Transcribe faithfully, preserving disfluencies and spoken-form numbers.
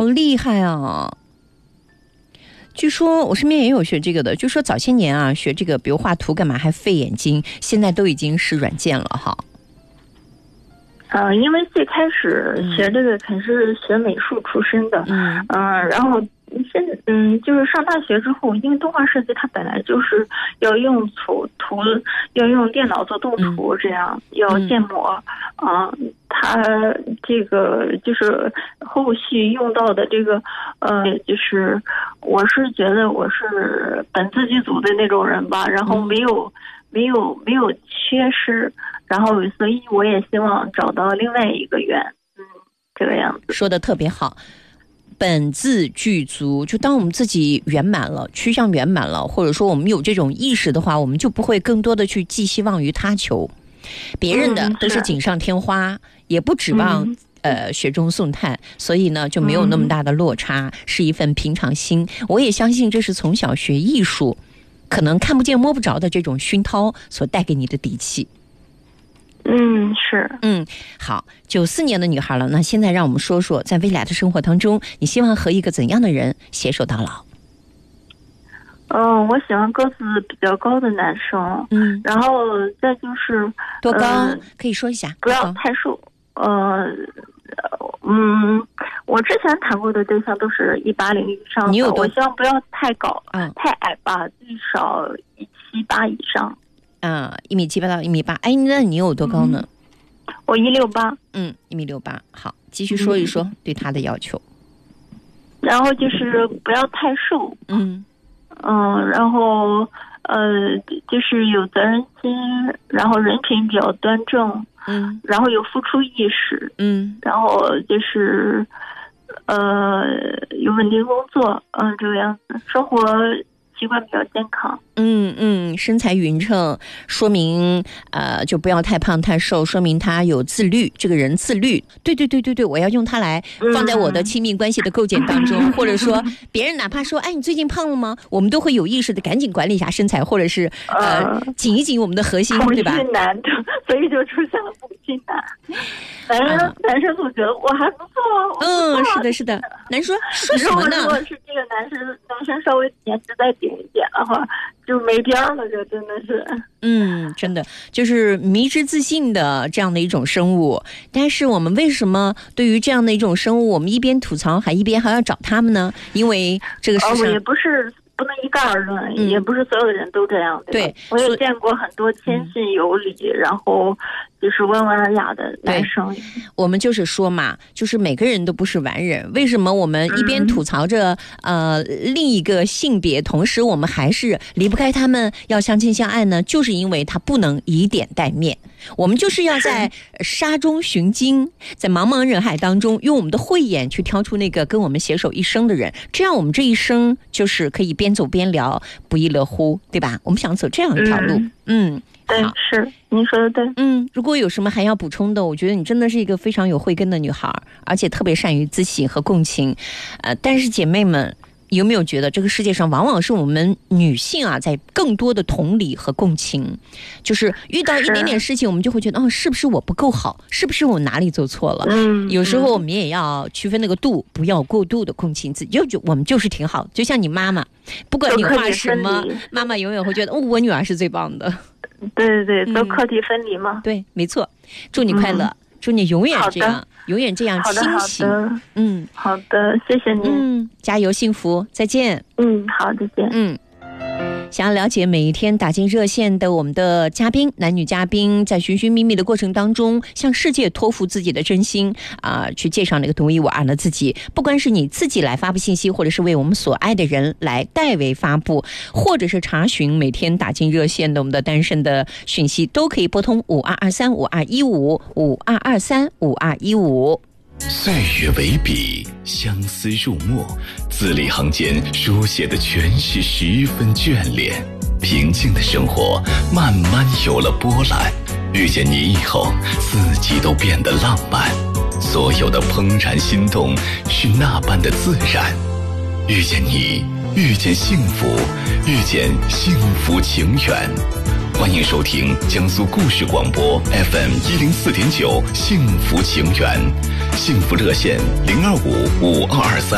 厉害啊！据说我身边也有学这个的，就说早些年啊，学这个，比如画图干嘛还费眼睛，现在都已经是软件了哈。 嗯、呃，因为最开始学这个肯定是学美术出身的，嗯嗯、呃，然后现嗯就是上大学之后，因为动画设计它本来就是要用图图要用电脑做动图，这样、嗯、要建模啊、呃，它这个就是后续用到的这个呃，就是我是觉得我是本自己组的那种人吧，然后没有。嗯没有没有缺失，然后所以我也希望找到另外一个源，嗯，这个样子说的特别好。本自具足，就当我们自己圆满了，趋向圆满了，或者说我们有这种意识的话，我们就不会更多的去寄希望于他求，别人的都是锦上添花，嗯、也不指望、嗯、呃雪中送炭，所以呢就没有那么大的落差，嗯、是一份平常心。我也相信这是从小学艺术。可能看不见摸不着的这种熏陶所带给你的底气。 嗯，是。 嗯，好，九四年的女孩了，那现在让我们说说，在未来的生活当中，你希望和一个怎样的人携手到老？ 嗯、呃，我喜欢个子比较高的男生。嗯，然后再就是多高、 呃、 可以说一下， 不要太瘦。呃，嗯，我之前谈过的对象都是一八零以上的， 你有多？ 我希望不要太高， 嗯， 太矮吧，最少一七八以上。 啊，一米七八到一米八，哎，那你有多高呢？ 嗯、我一六八。 嗯，一米六八。好，继续说一说、嗯、对他的要求。 然后就是不要太瘦。嗯嗯，然后呃，就是有责任心，然后人品比较端正。嗯，然后有付出意识，嗯，然后就是呃有稳定工作，嗯，这个样子，生活习惯比较健康。 嗯嗯，身材匀称，说明呃就不要太胖太瘦，说明他有自律，这个人自律。对对对对对，我要用它来放在我的亲密关系的构建当中，嗯、或者说别人哪怕说哎你最近胖了吗？我们都会有意识的赶紧管理一下身材，或者是呃紧一紧我们的核心，对吧？ 母亲男，所以就出现了母亲男。男人、啊、男生总觉得我还不错， 嗯，是的，是的。男生说什么呢？ 如果是这个男生男生稍微颜值再顶一点的话，就没边了，这真的是。 嗯，真的就是迷之自信的这样的一种生物。但是我们为什么对于这样的一种生物，我们一边吐槽还一边还要找他们呢？因为这个世上、 哦、也不是不能一概而论、嗯，也不是所有的人都这样。对，对我也见过很多谦逊有礼、嗯，然后就是温文尔雅的男生。 我们就是说嘛，就是每个人都不是完人。为什么我们一边吐槽着、嗯、呃另一个性别，同时我们还是离不开他们，要相亲相爱呢？就是因为他不能以点带面。我们就是要在沙中寻金，在茫茫人海当中，用我们的慧眼去挑出那个跟我们携手一生的人，这样我们这一生就是可以边走边聊，不亦乐乎，对吧？我们想走这样一条路。嗯， 嗯对，是您说的对。 嗯，如果有什么还要补充的，我觉得你真的是一个非常有慧根的女孩，而且特别善于自省和共情。呃，但是姐妹们，有没有觉得这个世界上往往是我们女性啊，在更多的同理和共情，就是遇到一点点事情，我们就会觉得，哦，是不是我不够好？是不是我哪里做错了？嗯，有时候我们也要区分那个度，不要过度的共情自己。就就我们就是挺好，就像你妈妈，不管你画什么，妈妈永远会觉得，哦，我女儿是最棒的。 对对对，都课题分离嘛。 嗯、对，没错。祝你快乐。嗯，祝你永远这样，永远这样清醒。 好的，嗯，好的，谢谢您。 嗯，加油，幸福，再见。 嗯，好，再见。 嗯。想要了解每一天打进热线的我们的嘉宾，男女嘉宾在寻寻觅觅的过程当中，向世界托付自己的真心啊、呃，去介绍那个独一无二的自己。不管是你自己来发布信息，或者是为我们所爱的人来代为发布，或者是查询每天打进热线的我们的单身的讯息，都可以拨通五二二三五二一五五二二三五二一五。 岁月为笔，相思入墨，字里行间书写的全是十分眷恋。平静的生活慢慢有了波澜，遇见你以后，四季都变得浪漫，所有的怦然心动是那般的自然。遇见你，遇见幸福，遇见幸福情缘。欢迎收听江苏故事广播 F M 一零四点九幸福情缘，幸福热线零二五五二二三。